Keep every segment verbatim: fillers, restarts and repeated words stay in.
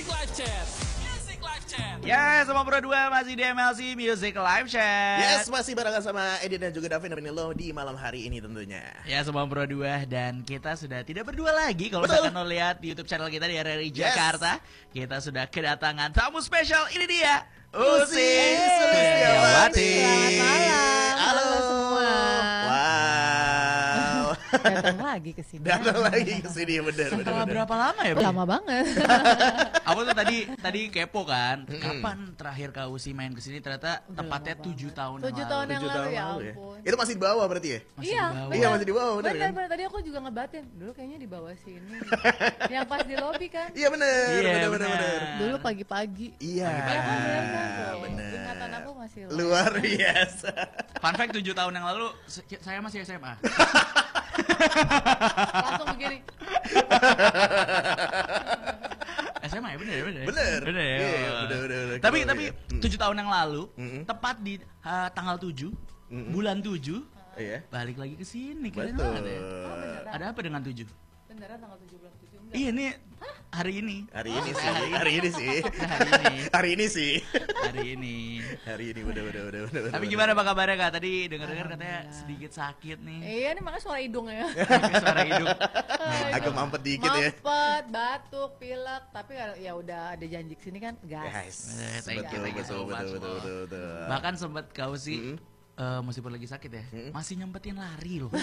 Music Live Chat. Music Live Chat. Ya, semua Pro dua masih di M L C Music Live Chat. Yes, masih barengan sama Edit dan juga Davin nemenin lo di malam hari ini tentunya. Ya, semua Pro dua dan kita sudah tidak berdua lagi. Kalau Betul. misalkan lo lihat di YouTube channel kita di R R I Yes. Jakarta, kita sudah kedatangan tamu spesial. Ini dia, Usi Usi Sulistiawati. Selamat malam. Halo. Halo semua. Wow. Datang lagi ke sini. Datang lagi ke sini bener bener. Setelah bener. berapa lama ya, Bro? Lama banget. Aku tuh tadi tadi kepo kan, kapan terakhir Kak Usi main ke sini? Ternyata Udah tepatnya lama tujuh banget. tahun Tujuh yang tahun lalu. yang Tujuh lalu, tahun ya lalu ya. ampun. Itu masih di bawah berarti ya? Masih Iya, di bawah. Iya, masih di bawah, bener bener, kan? bener. Tadi aku juga ngebatin. Dulu kayaknya di bawah sini. Yang pas di lobi kan. Iya bener, Iya, bener bener bener. bener. Dulu pagi-pagi. Iya. Iya kan bener kan? Tuh. bener. Ingatan aku masih low. Luar biasa. Fun fact, tujuh tahun yang lalu se- saya masih S M A. Langsung begini. S M A ya, bener ya, bener. Bener. Bener ya. Iya, bener, bener, bener. Tapi Kalau tapi ya. Mm. tujuh tahun yang lalu, Mm-mm. tepat di uh, tanggal tujuh, Mm-mm. bulan tujuh, Iya. balik lagi ke sini. Keren Betul. banget ya. Oh, beneran. Ada apa dengan tujuh? Beneran tanggal tujuh bulan tujuh enggak? Iya, ini hari ini. Hari ini sih, hari ini sih. Hari ini. Hari ini sih. Hari ini. Hari ini udah udah udah udah. Tapi udah. gimana Pak kabarnya Kak? Tadi dengar-dengar katanya sedikit sakit nih. Iya, ini makanya suara hidung ya. Suara hidup. Agak mampet dikit ya. Mampet, batuk, pilek, tapi kalau ya udah ada janji kesini kan gas. Guys, Eh, thank you, betul, thank you betul, so much, betul, betul, loh. betul, betul. Bahkan sempat kau sih Mm-mm. eh, meskipun lagi sakit ya, Mm-mm. masih nyempetin lari loh.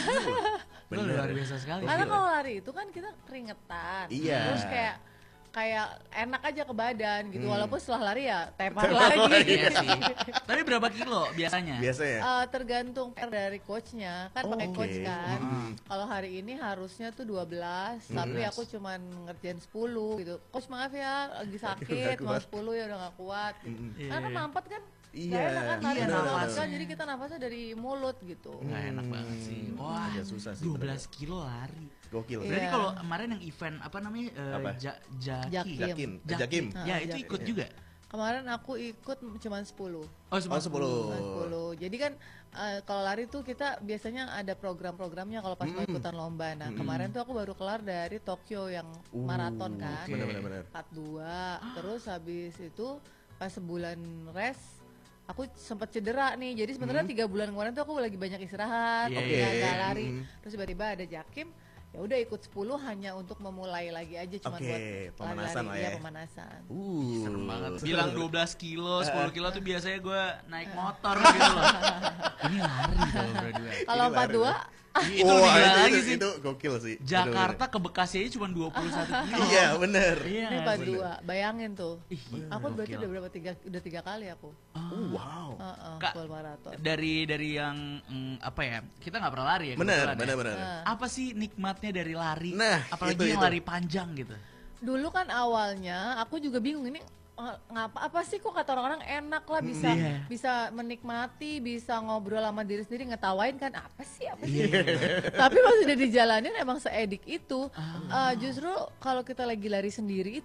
Lo Bener. luar biasa sekali. Karena sih. kalau lari itu kan kita keringetan, Iya. terus kayak kayak enak aja ke badan gitu, Hmm. walaupun setelah lari ya tepar Tepar lagi. lagi. Iya sih. Tapi berapa kilo biasanya? Biasa ya? Eh, tergantung dari coachnya, kan Oh, pakai oke. coach kan. Hmm. Kalau hari ini harusnya tuh dua belas, tapi aku cuman ngerjain sepuluh gitu. Coach maaf ya, lagi sakit, Nggak mau kuat. sepuluh ya udah gak kuat. Gitu. Mm-mm. Karena kan Iya. mampet kan, Iya. gak enak kan lari Iya, nafas nafas. kan, jadi kita nafasnya dari mulut gitu. Nggak enak banget sih. Wah, Agak susah sih, dua belas kilo lari. Gokil. Iya. Berarti kalau kemarin yang event apa namanya? eh, Apa? Ja, Jaki. Jakim. Jakim. Eh, Jakim. Ya, Ah, itu Jakim. ikut juga. Kemarin aku ikut cuman sepuluh. Oh, Oh, sepuluh. Cuma sepuluh. Jadi kan eh, kalau lari tuh kita biasanya ada program-programnya kalau pas mau Mm-mm. ikutan lomba. Nah, Mm-mm. kemarin tuh aku baru kelar dari Tokyo yang Uh, maraton kan. oke. Bener bener bener. empat dua. Terus habis itu pas sebulan rest aku sempat cedera nih. Jadi sebenarnya tiga bulan kemarin tuh aku lagi banyak istirahat, Iya, nggak iya. nggak lari. Mm. Terus tiba-tiba ada Jakim, ya udah ikut sepuluh hanya untuk memulai lagi aja cuma Oke, buat pemanasan lah lari-lari, ya. ya, pemanasan. Uh. Serem banget. Bilang dua belas kilo, sepuluh kilo tuh biasanya gue naik motor gitu loh. Ini lari kalau berdua. Kalau Ini empat dua Itu Wah, lebih gila itu, lagi itu, sih. itu gokil sih. Jakarta ke Bekasi aja cuma dua puluh satu Bener-bener. kilo. Iya, bener. Iya. ini empat dua. Bayangin tuh. Ih, Aku berarti gokil. udah berapa tiga udah tiga kali aku. Uh, wow. Heeh, Kak, full maraton. Dari dari yang mm, apa ya? Kita nggak pernah lari ya. Bener, kebetulan ya. bener, bener. Nah. Apa sih nikmatnya dari lari? Nah, apalagi itu, yang itu. lari panjang gitu. Dulu kan awalnya aku juga bingung ini eh, ngapa apa sih kok kata orang-orang enak lah bisa Iya. bisa menikmati, bisa ngobrol sama diri sendiri, ngetawain kan apa sih apa sih. Iya. Tapi pas udah dijalanin emang seedik itu. Eh, justru kalau kita lagi lari sendiri